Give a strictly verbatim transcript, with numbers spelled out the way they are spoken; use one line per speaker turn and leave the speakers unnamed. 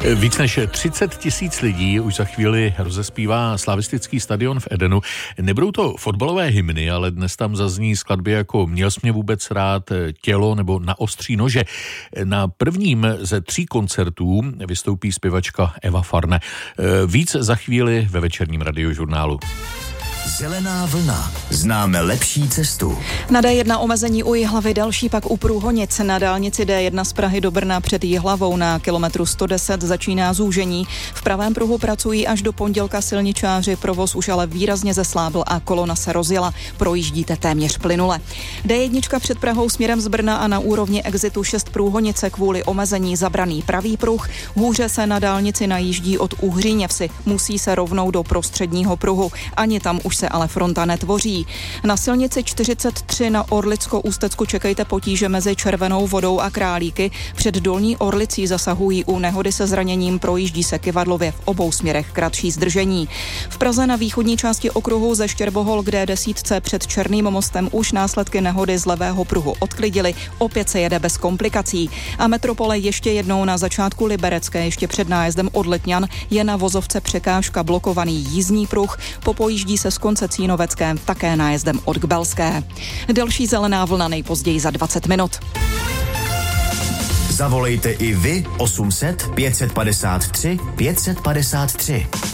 Víc než třicet tisíc lidí už za chvíli rozespívá slavistický stadion v Edenu. Nebudou to fotbalové hymny, ale dnes tam zazní skladby jako Měl jsi mě vůbec rád, Tělo nebo Na ostří nože. Na prvním ze tří koncertů vystoupí zpěvačka Eva Farne. Víc za chvíli ve večerním radiožurnálu.
Zelená vlna. Známe lepší cestu.
Na D jedna omezení u Jihlavy, další pak u Průhonic. Na dálnici D jedna z Prahy do Brna před Jihlavou na kilometru sto deset začíná zúžení. V pravém pruhu pracují až do pondělka silničáři, provoz už ale výrazně zeslábl a kolona se rozjela. Projíždíte téměř plynule. D jedna před Prahou směrem z Brna a na úrovni exitu šest Průhonice kvůli omezení zabraný pravý pruh. Hůře se na dálnici najíždí od Uhříněvsi. Musí se rovnou do prostředního pruhu. Ani tam už se ale fronta netvoří. Na silnici čtyřicet tři na Orlicko-Ústecku čekejte potíže mezi Červenou Vodou a Králíky. Před Dolní Orlicí zasahují u nehody se zraněním, projíždí se Kyvadlově v obou směrech kratší zdržení. V Praze na východní části okruhu ze Štěrbohol k D deset před Černým mostem už následky nehody z levého pruhu odklidili. Opět se jede bez komplikací. A metropole ještě jednou na začátku Liberecké, ještě před nájezdem od Letňan, je na vozovce překážka, blokovaný jízdní pruh. Popojíždí se z konce Cínovecké také nájezdem od Kbelské. Další zelená vlna nejpozději za dvacet minut.
Zavolejte i vy osm set pět set padesát tři pět set padesát tři.